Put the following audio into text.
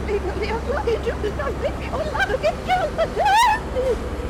Finally, Allah, you do not make me Allah, get you.